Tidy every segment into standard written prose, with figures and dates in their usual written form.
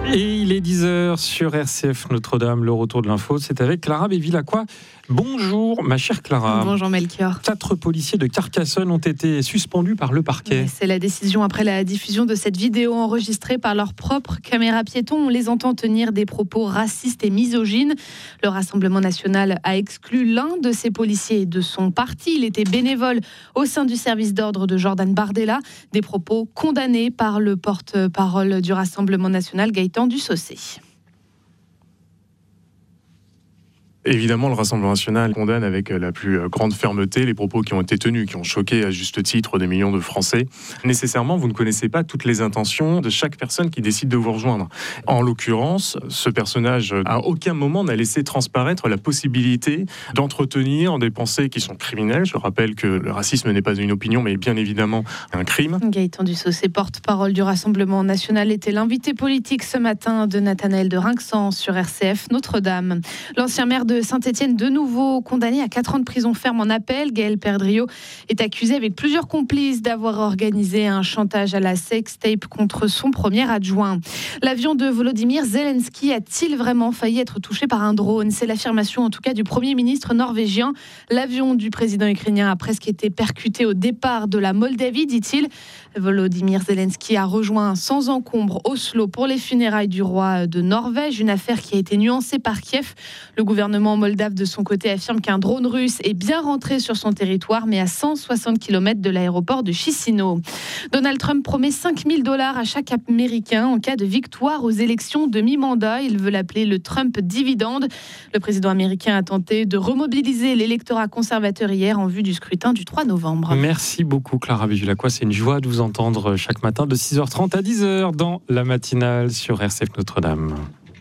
Et il est 10h sur RCF Notre-Dame, le retour de l'info, c'est avec Clara Bévilacqua. Bonjour ma chère Clara. Bonjour Melchior. 4 policiers de Carcassonne ont été suspendus par le parquet. C'est la décision après la diffusion de cette vidéo enregistrée par leur propre caméra piéton. On les entend tenir des propos racistes et misogynes. Le Rassemblement national a exclu l'un de ces policiers de son parti. Il était bénévole au sein du service d'ordre de Jordan Bardella. Des propos condamnés par le porte-parole du Rassemblement national, Gaëtan Dussaucé. Évidemment, le Rassemblement national condamne avec la plus grande fermeté les propos qui ont été tenus, qui ont choqué à juste titre des millions de Français. Nécessairement, vous ne connaissez pas toutes les intentions de chaque personne qui décide de vous rejoindre. En l'occurrence, ce personnage, à aucun moment, n'a laissé transparaître la possibilité d'entretenir des pensées qui sont criminelles. Je rappelle que le racisme n'est pas une opinion, mais bien évidemment un crime. Gaëtan Dussaucé, porte-parole du Rassemblement national, était l'invité politique ce matin de Nathanaël de Rinxan sur RCF Notre-Dame. L'ancien maire de Saint-Étienne, de nouveau condamné à 4 ans de prison ferme en appel. Gaël Perdriau est accusé avec plusieurs complices d'avoir organisé un chantage à la sextape contre son premier adjoint. L'avion de Volodymyr Zelensky a-t-il vraiment failli être touché par un drone ? C'est l'affirmation en tout cas du Premier ministre norvégien. L'avion du président ukrainien a presque été percuté au départ de la Moldavie, dit-il. Volodymyr Zelensky a rejoint sans encombre Oslo pour les funérailles du roi de Norvège, une affaire qui a été nuancée par Kiev. Le gouvernement moldave de son côté affirme qu'un drone russe est bien rentré sur son territoire, mais à 160 km de l'aéroport de Chisinau. Donald Trump promet $5 000 à chaque Américain en cas de victoire aux élections de mi-mandat. Il veut l'appeler le Trump dividende. Le président américain a tenté de remobiliser l'électorat conservateur hier en vue du scrutin du 3 novembre. Merci beaucoup Clara Bévilacqua, c'est une joie de vous entendre chaque matin de 6h30 à 10h dans la matinale sur RCF Notre-Dame.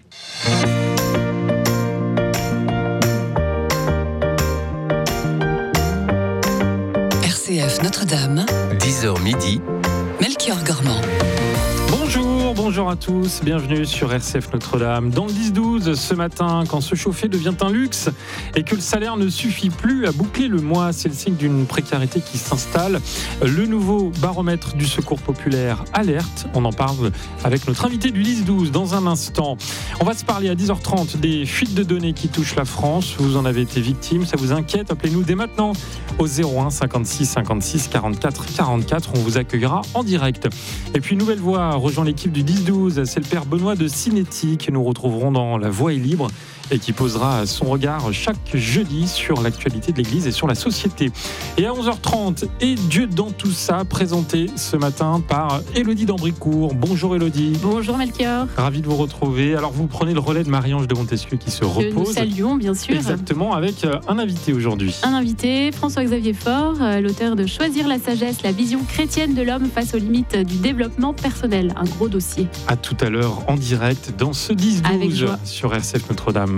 RCF Notre-Dame, 10h midi, Melchior Gormand. Bonjour à tous, bienvenue sur RCF Notre-Dame. Dans le 10-12 ce matin, quand se chauffer devient un luxe et que le salaire ne suffit plus à boucler le mois, c'est le signe d'une précarité qui s'installe. Le nouveau baromètre du Secours populaire alerte. On en parle avec notre invité du 10-12 dans un instant. On va se parler à 10h30 des fuites de données qui touchent la France. Vous en avez été victime, ça vous inquiète? Appelez-nous dès maintenant au 01 56 56 44 44. On vous accueillera en direct. Et puis nouvelle voix rejoint l'équipe du 10-12, c'est le père Benoît de Cinetti que nous retrouverons dans La Voix est libre et qui posera son regard chaque jeudi sur l'actualité de l'Église et sur la société. Et à 11h30, et Dieu dans tout ça, présenté ce matin par Élodie d'Ambricourt. Bonjour Élodie. Bonjour Melchior. Ravi de vous retrouver. Alors vous prenez le relais de Marie-Ange de Montesquieu qui se repose. Nous saluons bien sûr. Exactement, avec un invité aujourd'hui. Un invité, François-Xavier Faure, l'auteur de Choisir la sagesse, la vision chrétienne de l'homme face aux limites du développement personnel. Un gros dossier. À tout à l'heure en direct dans ce 10-12 sur RCF Notre-Dame.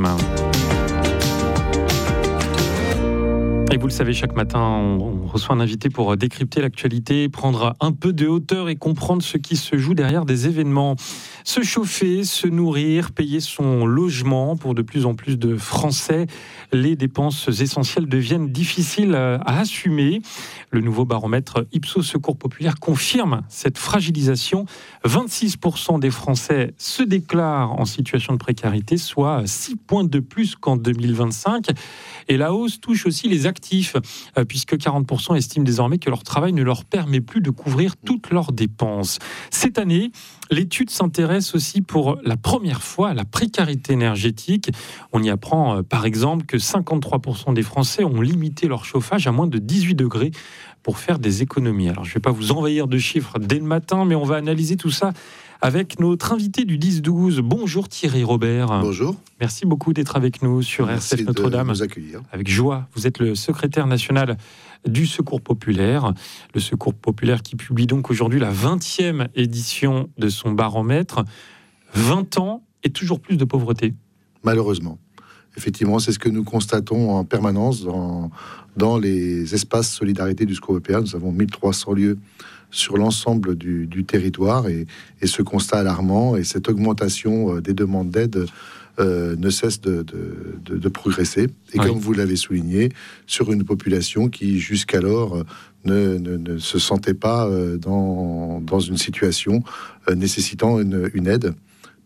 Et vous le savez, chaque matin, on reçoit un invité pour décrypter l'actualité, prendre un peu de hauteur et comprendre ce qui se joue derrière des événements. Se chauffer, se nourrir, payer son logement. Pour de plus en plus de Français, les dépenses essentielles deviennent difficiles à assumer. Le nouveau baromètre Ipsos Secours populaire confirme cette fragilisation. 26% des Français se déclarent en situation de précarité, soit 6 points de plus qu'en 2025. Et la hausse touche aussi les actifs, puisque 40% estiment désormais que leur travail ne leur permet plus de couvrir toutes leurs dépenses. Cette année, l'étude s'intéresse aussi pour la première fois à la précarité énergétique. On y apprend par exemple que 53% des Français ont limité leur chauffage à moins de 18 degrés pour faire des économies. Alors je ne vais pas vous envahir de chiffres dès le matin, mais on va analyser tout ça avec notre invité du 10-12. Bonjour Thierry Robert. Bonjour. Merci beaucoup d'être avec nous sur RCF Notre-Dame. Merci de nous accueillir. Avec joie. Vous êtes le secrétaire national du Secours populaire. Le Secours populaire qui publie donc aujourd'hui la 20e édition de son baromètre. 20 ans et toujours plus de pauvreté. Malheureusement. Effectivement, c'est ce que nous constatons en permanence dans les espaces solidarité du Secours populaire. Nous avons 1300 lieux sur l'ensemble du territoire et ce constat alarmant et cette augmentation des demandes d'aide ne cesse de progresser. Et oui, comme vous l'avez souligné, sur une population qui jusqu'alors ne se sentait pas dans une situation nécessitant une aide,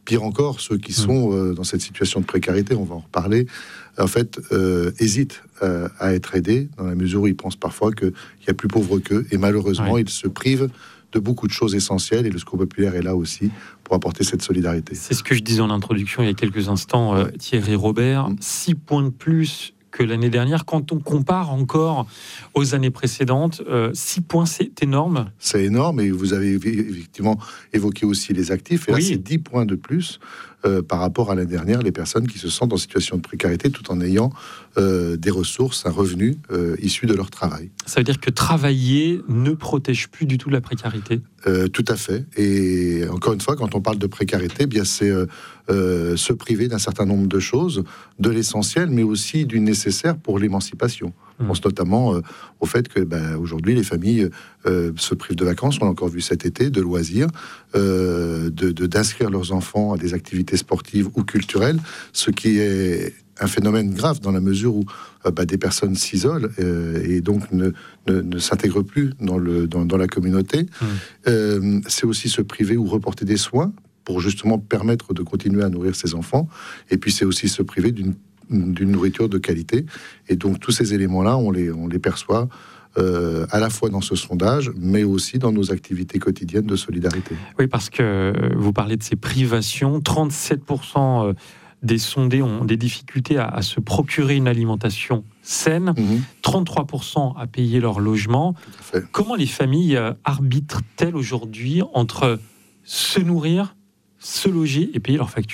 Pire encore, ceux qui sont dans cette situation de précarité, on va en reparler, en fait, hésitent à être aidés, dans la mesure où ils pensent parfois qu'il y a plus pauvres qu'eux, et malheureusement, ils se privent de beaucoup de choses essentielles, et le Secours populaire est là aussi pour apporter cette solidarité. C'est ce que je disais en introduction il y a quelques instants, Thierry Robert, 6 points de plus que l'année dernière. Quand on compare encore aux années précédentes, 6 points, c'est énorme. C'est énorme, et vous avez effectivement évoqué aussi les actifs, et là, c'est 10 points de plus par rapport à l'année dernière, les personnes qui se sentent en situation de précarité tout en ayant des ressources, un revenu issu de leur travail. Ça veut dire que travailler ne protège plus du tout la précarité. Tout à fait. Et encore une fois, quand on parle de précarité, bien c'est se priver d'un certain nombre de choses, de l'essentiel, mais aussi du nécessaire pour l'émancipation. Je pense notamment au fait que aujourd'hui, les familles se privent de vacances, on l'a encore vu cet été, de loisirs, d'inscrire leurs enfants à des activités sportives ou culturelles, ce qui est un phénomène grave dans la mesure où des personnes s'isolent et donc ne s'intègrent plus dans la communauté. C'est aussi se priver ou reporter des soins pour justement permettre de continuer à nourrir ses enfants. Et puis c'est aussi se priver d'une nourriture de qualité. Et donc tous ces éléments-là, on les perçoit à la fois dans ce sondage, mais aussi dans nos activités quotidiennes de solidarité. Oui, parce que vous parlez de ces privations, 37% des sondés ont des difficultés à se procurer une alimentation saine, 33% à payer leur logement. Comment les familles arbitrent-elles aujourd'hui entre se nourrir, se loger et payer leurs factures ?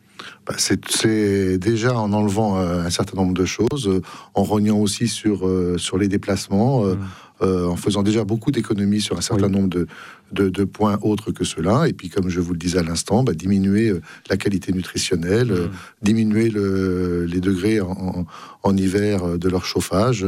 C'est déjà en enlevant un certain nombre de choses, en rognant aussi sur les déplacements, en faisant déjà beaucoup d'économies sur un certain nombre de points autres que ceux-là. Et puis, comme je vous le disais à l'instant, diminuer la qualité nutritionnelle, diminuer les degrés en hiver de leur chauffage.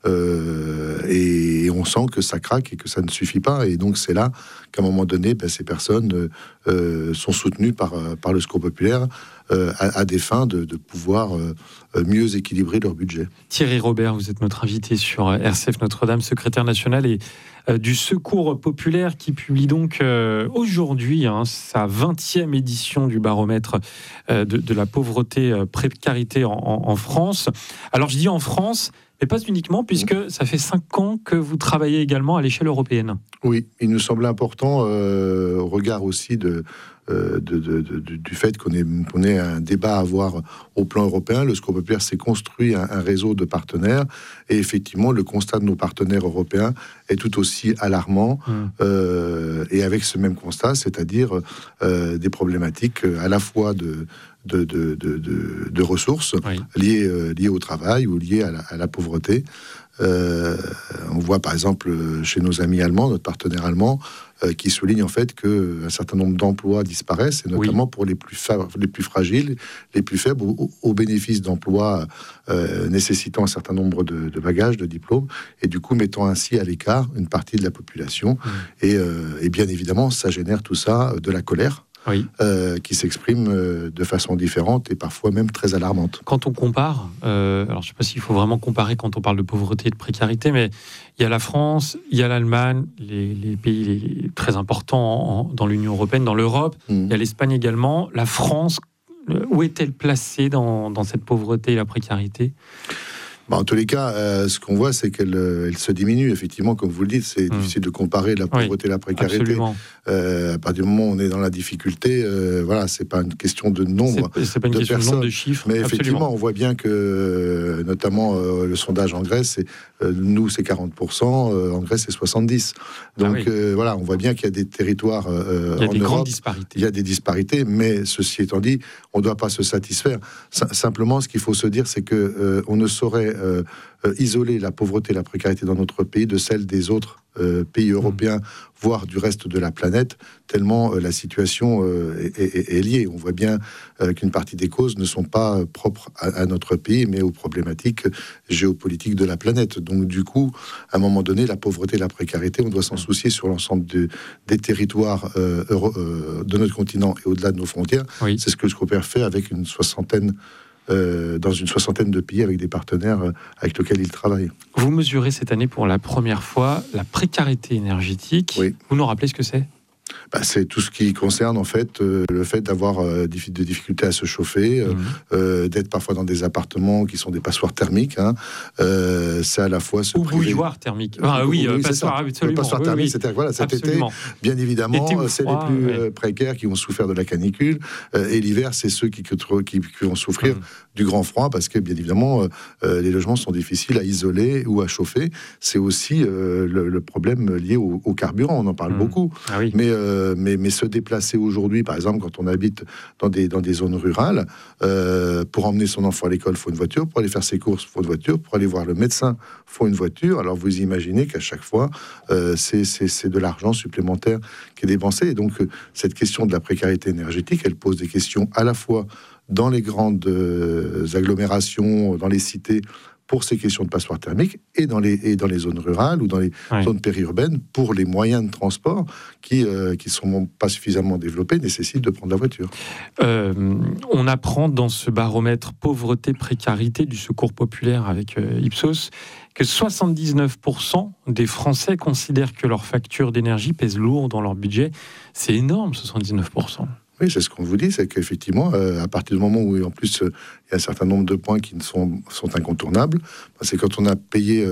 Et on sent que ça craque et que ça ne suffit pas. Et donc, c'est là qu'à un moment donné, ces personnes sont soutenues par le Secours populaire à des fins de pouvoir mieux équilibrer leur budget. Thierry Robert, vous êtes notre invité sur RCF Notre-Dame, secrétaire national et du Secours populaire, qui publie donc aujourd'hui sa 20e édition du baromètre de la pauvreté, précarité en France. Alors je dis en France, mais pas uniquement, puisque ça fait 5 ans que vous travaillez également à l'échelle européenne. Oui, il nous semble important, au regard aussi du fait qu'on ait un débat à avoir au plan européen. Le Secours populaire s'est construit un réseau de partenaires, et effectivement, le constat de nos partenaires européens est tout aussi alarmant, et avec ce même constat, c'est-à-dire des problématiques à la fois de ressources liées au travail ou liées à la pauvreté. On voit par exemple chez nos amis allemands, notre partenaire allemand, qui souligne en fait qu'un certain nombre d'emplois disparaissent, et notamment pour les plus fragiles, les plus faibles, au bénéfice d'emplois nécessitant un certain nombre de bagages, de diplômes, et du coup mettant ainsi à l'écart une partie de la population. Et bien évidemment, ça génère tout ça de la colère. Qui s'exprime de façon différente et parfois même très alarmante. Quand on compare, alors je ne sais pas s'il faut vraiment comparer quand on parle de pauvreté et de précarité, mais il y a la France, il y a l'Allemagne, les pays très importants dans l'Union européenne, dans l'Europe, il y a l'Espagne également. La France, où est-elle placée dans cette pauvreté et la précarité ? En tous les cas, ce qu'on voit, c'est qu'elle se diminue. Effectivement, comme vous le dites, c'est difficile de comparer la pauvreté et la précarité. À partir du moment où on est dans la difficulté, c'est pas une question de nombre c'est pas une question de nombre de chiffres. Mais effectivement, on voit bien que, notamment, le sondage en Grèce, nous, c'est 40%, en Grèce, c'est 70%. Donc, on voit bien qu'il y a des territoires il y a des grandes disparités. Il y a des disparités, mais ceci étant dit, on ne doit pas se satisfaire. Simplement, ce qu'il faut se dire, c'est que on ne saurait isoler la pauvreté et la précarité dans notre pays de celle des autres pays européens, voire du reste de la planète, tellement la situation est liée. On voit bien qu'une partie des causes ne sont pas propres à notre pays, mais aux problématiques géopolitiques de la planète. Donc du coup, à un moment donné, la pauvreté et la précarité, on doit s'en soucier sur l'ensemble des territoires de notre continent et au-delà de nos frontières. C'est ce que le Secours populaire fait avec dans une soixantaine de pays avec des partenaires avec lesquels il travaille. Vous mesurez cette année pour la première fois la précarité énergétique. Vous nous rappelez ce que c'est ? C'est tout ce qui concerne en fait le fait d'avoir de difficultés à se chauffer, d'être parfois dans des appartements qui sont des passoires thermiques. C'est à la fois se priver... bouilloire thermique. Passoire, absolument. Passoire thermique, c'est-à-dire voilà, cet été, bien évidemment, c'est les plus précaires qui vont souffrir de la canicule, et l'hiver, c'est ceux qui vont souffrir du grand froid, parce que bien évidemment, les logements sont difficiles à isoler ou à chauffer. C'est aussi le problème lié au carburant. On en parle beaucoup, mais se déplacer aujourd'hui, par exemple, quand on habite dans des zones rurales, pour emmener son enfant à l'école, il faut une voiture. Pour aller faire ses courses, il faut une voiture. Pour aller voir le médecin, il faut une voiture. Alors vous imaginez qu'à chaque fois, c'est de l'argent supplémentaire qui est dépensé. Et donc, cette question de la précarité énergétique, elle pose des questions à la fois dans les grandes agglomérations, dans les cités, pour ces questions de passoires thermiques, et dans les zones rurales ou dans les zones périurbaines, pour les moyens de transport qui ne sont pas suffisamment développés, nécessitent de prendre la voiture. On apprend dans ce baromètre pauvreté-précarité du Secours populaire avec Ipsos que 79% des Français considèrent que leur facture d'énergie pèse lourd dans leur budget. C'est énorme, 79%. Oui, c'est ce qu'on vous dit, c'est qu'effectivement, à partir du moment où, en plus, il y a un certain nombre de points qui sont incontournables, c'est quand on a payé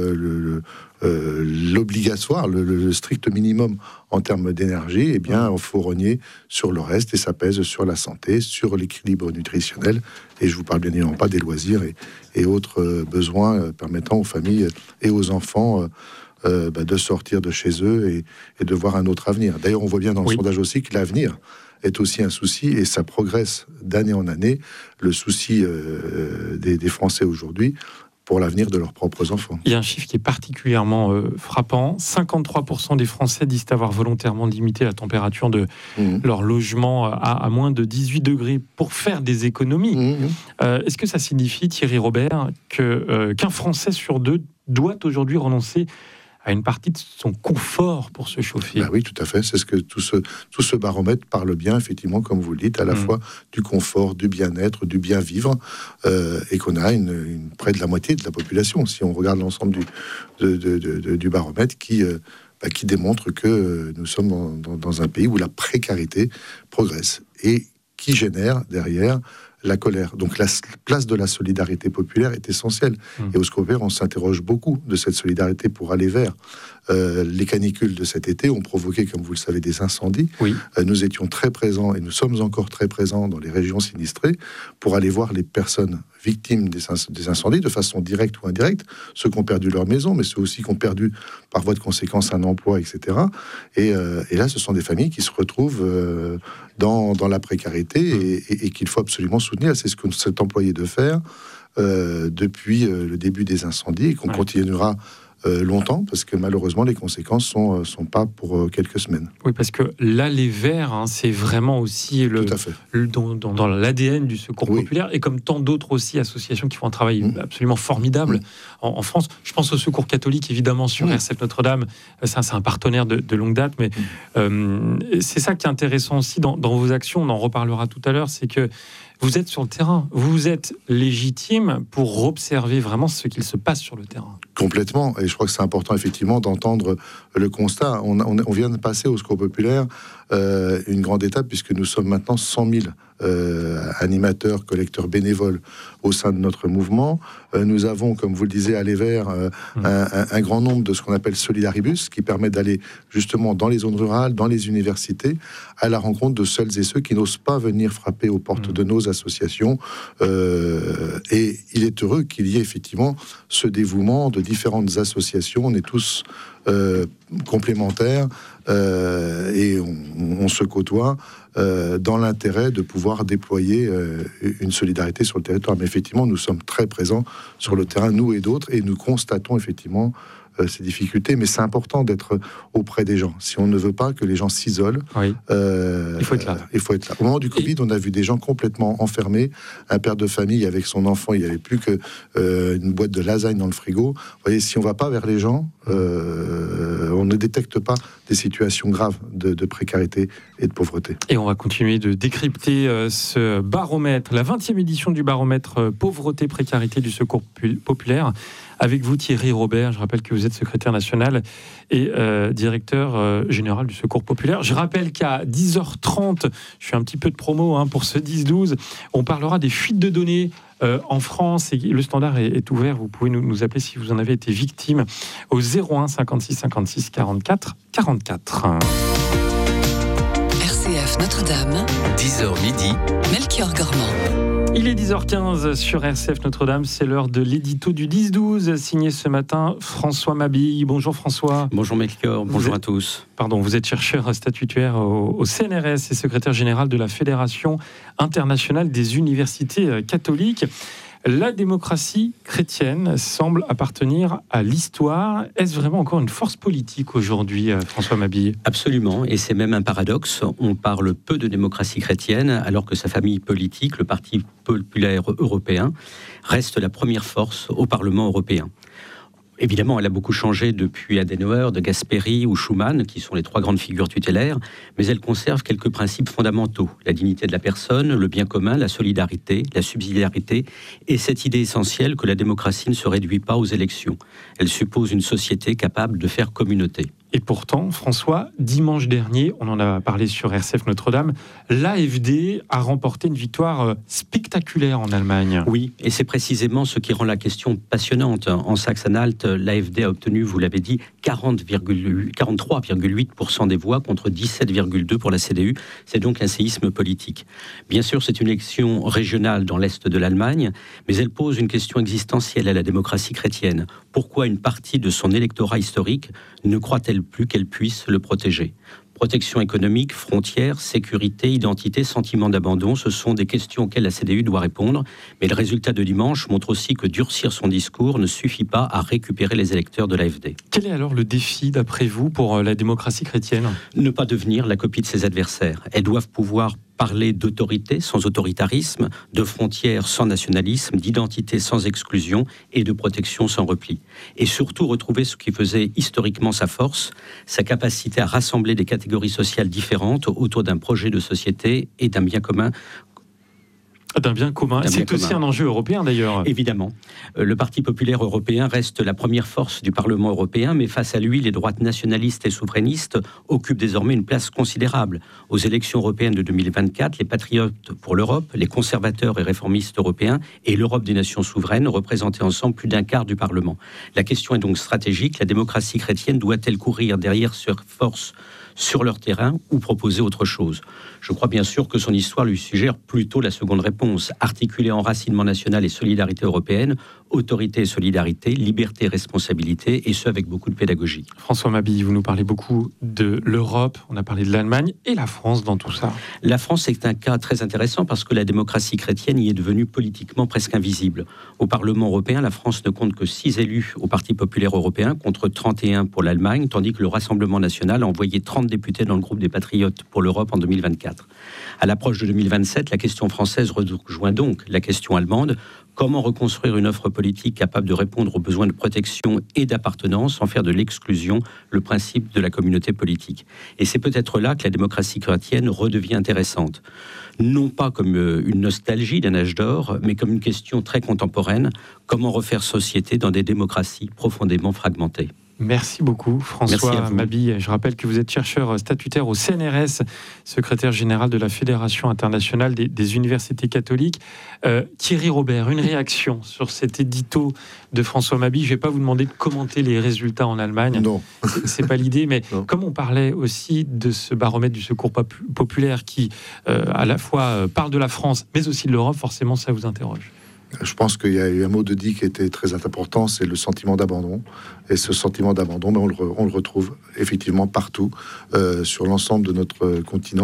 l'obligatoire, le strict minimum en termes d'énergie, eh bien, il faut rogner sur le reste, et ça pèse sur la santé, sur l'équilibre nutritionnel, et je vous parle bien évidemment pas des loisirs et autres besoins permettant aux familles et aux enfants de sortir de chez eux et de voir un autre avenir. D'ailleurs, on voit bien dans le sondage aussi que l'avenir est aussi un souci, et ça progresse d'année en année, le souci des Français aujourd'hui pour l'avenir de leurs propres enfants. Il y a un chiffre qui est particulièrement frappant. 53% des Français disent avoir volontairement limité la température de leur logement à moins de 18 degrés pour faire des économies. Est-ce que ça signifie, Thierry Robert, qu'un Français sur deux doit aujourd'hui renoncer à une partie de son confort pour se chauffer? Oui, tout à fait. C'est ce que tout ce baromètre parle bien, effectivement, comme vous le dites, à la fois du confort, du bien-être, du bien-vivre, et qu'on a près de la moitié de la population, si on regarde l'ensemble du baromètre, qui démontre que nous sommes dans un pays où la précarité progresse et qui génère derrière la colère. Donc la place de la solidarité populaire est essentielle. Et au Secours populaire, on s'interroge beaucoup de cette solidarité pour aller vers. Les canicules de cet été ont provoqué, comme vous le savez, des incendies. Nous étions très présents, et nous sommes encore très présents dans les régions sinistrées, pour aller voir les personnes victimes des incendies, de façon directe ou indirecte, ceux qui ont perdu leur maison, mais ceux aussi qui ont perdu par voie de conséquence un emploi, etc. Et là, ce sont des familles qui se retrouvent dans la précarité et qu'il faut absolument soutenir. C'est ce que s'est employé de faire depuis le début des incendies, et qu'on continuera longtemps, parce que malheureusement les conséquences sont pas pour quelques semaines. Oui, parce que là, les Verts, c'est vraiment aussi dans l'ADN du Secours populaire, et comme tant d'autres aussi associations qui font un travail absolument formidable en France. Je pense au Secours catholique, évidemment, sur RCF Notre-Dame. Ça, c'est un partenaire de longue date, mais c'est ça qui est intéressant aussi dans vos actions. On en reparlera tout à l'heure, c'est que vous êtes sur le terrain, vous êtes légitime pour observer vraiment ce qu'il se passe sur le terrain. Complètement, et je crois que c'est important effectivement d'entendre le constat. On vient de passer au Secours populaire une grande étape, puisque nous sommes maintenant 100 000 animateurs, collecteurs bénévoles au sein de notre mouvement. Nous avons, comme vous le disiez, à Les Verts, un grand nombre de ce qu'on appelle Solidaribus, qui permet d'aller justement dans les zones rurales, dans les universités, à la rencontre de celles et ceux qui n'osent pas venir frapper aux portes de nos associations. Et il est heureux qu'il y ait effectivement ce dévouement de différentes associations. On est tous complémentaires, et on se côtoie dans l'intérêt de pouvoir déployer une solidarité sur le territoire. Mais effectivement, nous sommes très présents sur le terrain, nous et d'autres, et nous constatons effectivement ces difficultés, mais c'est important d'être auprès des gens. Si on ne veut pas que les gens s'isolent, il faut être là. Il faut être là. Au moment du Covid, on a vu des gens complètement enfermés. Un père de famille avec son enfant, il n'y avait plus qu'une boîte de lasagne dans le frigo. Vous voyez, si on ne va pas vers les gens, on ne détecte pas des situations graves de précarité et de pauvreté. Et on va continuer de décrypter ce baromètre, la 20e édition du baromètre pauvreté-précarité du Secours populaire. Avec vous, Thierry Robert, je rappelle que vous êtes secrétaire national et directeur général du Secours populaire. Je rappelle qu'à 10h30, je fais un petit peu de promo pour ce 10-12, on parlera des fuites de données en France, et le standard est ouvert. Vous pouvez nous appeler si vous en avez été victime au 01 56 56 44 44. RCF Notre-Dame, 10h midi, Melchior Gormand. Il est 10h15 sur RCF Notre-Dame, c'est l'heure de l'édito du 10-12, signé ce matin François Mabille. Bonjour François. Bonjour Melchior, bonjour à tous. Vous êtes chercheur statutaire au CNRS et secrétaire général de la Fédération internationale des universités catholiques. La démocratie chrétienne semble appartenir à l'histoire. Est-ce vraiment encore une force politique aujourd'hui, François Mabille ? Absolument, et c'est même un paradoxe. On parle peu de démocratie chrétienne, alors que sa famille politique, le Parti populaire européen, reste la première force au Parlement européen. Évidemment, elle a beaucoup changé depuis Adenauer, de Gasperi ou Schuman, qui sont les trois grandes figures tutélaires, mais elle conserve quelques principes fondamentaux. La dignité de la personne, le bien commun, la solidarité, la subsidiarité, et cette idée essentielle que la démocratie ne se réduit pas aux élections. Elle suppose une société capable de faire communauté. Et pourtant, François, dimanche dernier, on en a parlé sur RCF Notre-Dame, l'AfD a remporté une victoire spectaculaire en Allemagne. Oui, et c'est précisément ce qui rend la question passionnante. En Saxe-Anhalt, l'AfD a obtenu, vous l'avez dit, 43,8% des voix contre 17,2% pour la CDU. C'est donc un séisme politique. Bien sûr, c'est une élection régionale dans l'Est de l'Allemagne, mais elle pose une question existentielle à la démocratie chrétienne. Pourquoi une partie de son électorat historique ne croit-elle plus qu'elle puisse le protéger ? Protection économique, frontières, sécurité, identité, sentiment d'abandon, ce sont des questions auxquelles la CDU doit répondre. Mais le résultat de dimanche montre aussi que durcir son discours ne suffit pas à récupérer les électeurs de l'AfD. Quel est alors le défi, d'après vous, pour la démocratie chrétienne ? Ne pas devenir la copie de ses adversaires. Elles doivent pouvoir parler d'autorité sans autoritarisme, de frontières sans nationalisme, d'identité sans exclusion et de protection sans repli. Et surtout retrouver ce qui faisait historiquement sa force, sa capacité à rassembler des catégories sociales différentes autour d'un projet de société et d'un bien commun. C'est aussi un enjeu européen d'ailleurs. Évidemment. Le Parti populaire européen reste la première force du Parlement européen, mais face à lui, les droites nationalistes et souverainistes occupent désormais une place considérable. Aux élections européennes de 2024, les patriotes pour l'Europe, les conservateurs et réformistes européens et l'Europe des nations souveraines représentaient ensemble plus d'un quart du Parlement. La question est donc stratégique. La démocratie chrétienne doit-elle courir derrière cette force sur leur terrain ou proposer autre chose ? Je crois bien sûr que son histoire lui suggère plutôt la seconde réponse. Articuler enracinement national et solidarité européenne, autorité et solidarité, liberté et responsabilité, et ce avec beaucoup de pédagogie. François Mabille, vous nous parlez beaucoup de l'Europe, on a parlé de l'Allemagne et la France dans tout ça. La France est un cas très intéressant parce que la démocratie chrétienne y est devenue politiquement presque invisible. Au Parlement européen, la France ne compte que 6 élus au Parti populaire européen contre 31 pour l'Allemagne, tandis que le Rassemblement national a envoyé 30 députés dans le groupe des Patriotes pour l'Europe en 2024. À l'approche de 2027, la question française rejoint donc la question allemande. Comment reconstruire une offre politique capable de répondre aux besoins de protection et d'appartenance sans faire de l'exclusion le principe de la communauté politique ? Et c'est peut-être là que la démocratie chrétienne redevient intéressante. Non pas comme une nostalgie d'un âge d'or, mais comme une question très contemporaine. Comment refaire société dans des démocraties profondément fragmentées ? Merci beaucoup, François Mabille. Je rappelle que vous êtes chercheur statutaire au CNRS, secrétaire général de la Fédération internationale des universités catholiques. Thierry Robert, une réaction sur cet édito de François Mabille. Je ne vais pas vous demander de commenter les résultats en Allemagne. Non. C'est pas l'idée, mais non. Comme on parlait aussi de ce baromètre du Secours populaire qui, à la fois, parle de la France, mais aussi de l'Europe, forcément, ça vous interroge. Je pense qu'il y a eu un mot de dit qui était très important, c'est le sentiment d'abandon. Et ce sentiment d'abandon, on le retrouve effectivement partout, sur l'ensemble de notre continent.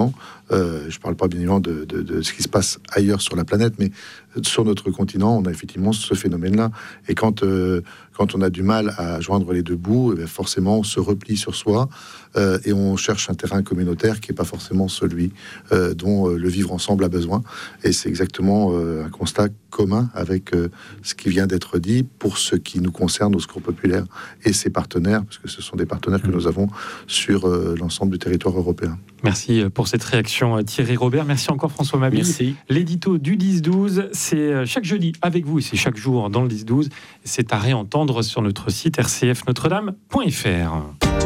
Je ne parle pas bien évidemment de ce qui se passe ailleurs sur la planète, mais sur notre continent, on a effectivement ce phénomène-là. Et quand on a du mal à joindre les deux bouts, forcément, on se replie sur soi et on cherche un terrain communautaire qui n'est pas forcément celui dont le vivre ensemble a besoin. Et c'est exactement un constat commun avec ce qui vient d'être dit pour ce qui nous concerne au Secours populaire et ses partenaires, parce que ce sont des partenaires que nous avons sur l'ensemble du territoire européen. Merci pour cette réaction, Thierry Robert. Merci encore, François Mabille. Merci. L'édito du 10-12, c'est chaque jeudi avec vous, et c'est chaque jour dans le 10-12. C'est à réentendre sur notre site rcfnotredame.fr.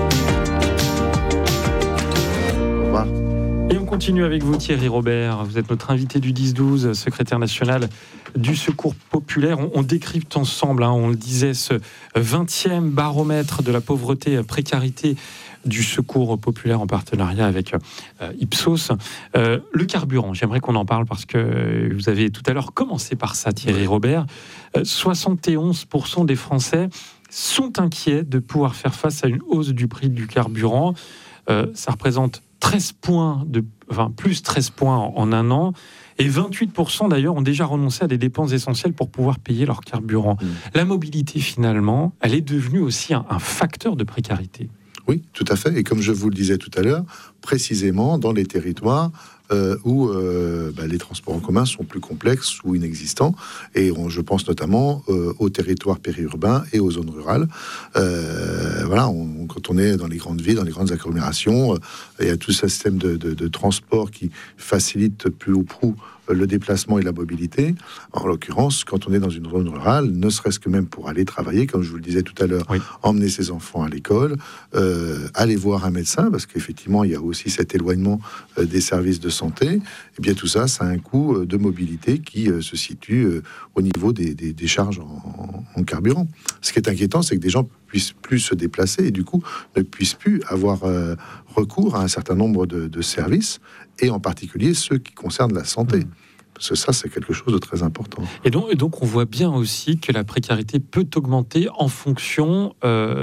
Et on continue avec vous, Thierry Robert. Vous êtes notre invité du 10-12, secrétaire national du Secours populaire. On décrypte ensemble, on le disait, ce 20e baromètre de la pauvreté, précarité du Secours populaire en partenariat avec Ipsos. Le carburant, j'aimerais qu'on en parle parce que vous avez tout à l'heure commencé par ça, Thierry Robert. 71% des Français sont inquiets de pouvoir faire face à une hausse du prix du carburant. Ça représente 13 points plus 13 points en un an. Et 28% d'ailleurs ont déjà renoncé à des dépenses essentielles pour pouvoir payer leur carburant. La mobilité, finalement, elle est devenue aussi un facteur de précarité. Oui, tout à fait. Et comme je vous le disais tout à l'heure, précisément dans les territoires où les transports en commun sont plus complexes ou inexistants. Et je pense notamment aux territoires périurbains et aux zones rurales. Quand on est dans les grandes villes, dans les grandes agglomérations, il y a tout ce système de transport qui facilite plus ou prou le déplacement et la mobilité. En l'occurrence, quand on est dans une zone rurale, ne serait-ce que même pour aller travailler, comme je vous le disais tout à l'heure, emmener ses enfants à l'école, aller voir un médecin, parce qu'effectivement, il y a aussi cet éloignement des services de santé. Et bien tout ça, ça a un coût de mobilité qui se situe au niveau des charges en carburant. Ce qui est inquiétant, c'est que des gens puissent plus se déplacer et du coup ne puissent plus avoir recours à un certain nombre de services, et en particulier ceux qui concernent la santé. Parce que ça, c'est quelque chose de très important. Et donc on voit bien aussi que la précarité peut augmenter en fonction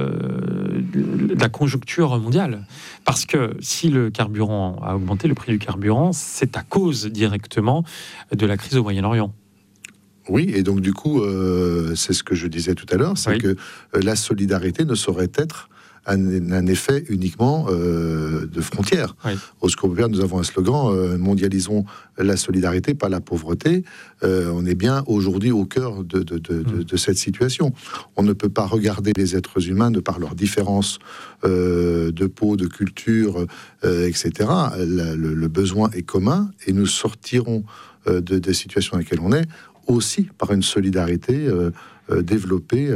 de la conjoncture mondiale. Parce que si le carburant a augmenté, le prix du carburant, c'est à cause directement de la crise au Moyen-Orient. Oui, et donc du coup, c'est ce que je disais tout à l'heure, c'est que la solidarité ne saurait être un effet uniquement de frontières. Au Secours populaire, nous avons un slogan, mondialisons la solidarité, pas la pauvreté. On est bien aujourd'hui au cœur de cette situation. On ne peut pas regarder les êtres humains de par leurs différences de peau, de culture, etc. Le besoin est commun et nous sortirons des situations dans lesquelles on est aussi par une solidarité développée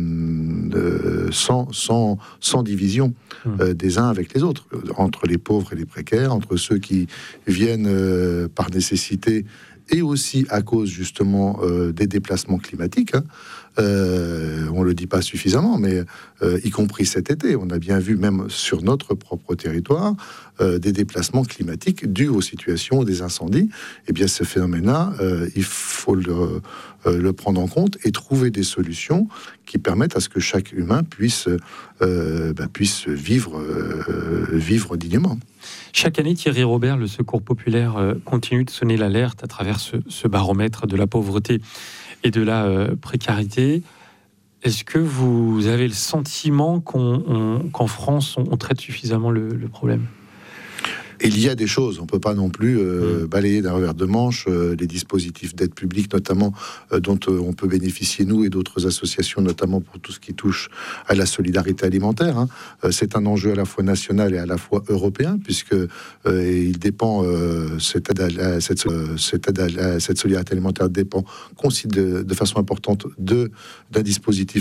sans division des uns avec les autres, entre les pauvres et les précaires, entre ceux qui viennent par nécessité et aussi à cause justement des déplacements climatiques. On le dit pas suffisamment, mais y compris cet été, on a bien vu même sur notre propre territoire des déplacements climatiques dus aux situations des incendies. Et bien ce phénomène-là, il faut le prendre en compte et trouver des solutions qui permettent à ce que chaque humain puisse vivre dignement. Chaque année, Thierry Robert, le Secours populaire continue de sonner l'alerte à travers ce baromètre de la pauvreté et de la précarité. Est-ce que vous avez le sentiment qu'en France, on traite suffisamment le problème ? Il y a des choses, on ne peut pas non plus balayer d'un revers de manche les dispositifs d'aide publique, notamment dont on peut bénéficier, nous et d'autres associations, notamment pour tout ce qui touche à la solidarité alimentaire. C'est un enjeu à la fois national et à la fois européen, puisque il dépend, cette solidarité alimentaire dépend de façon importante d'un dispositif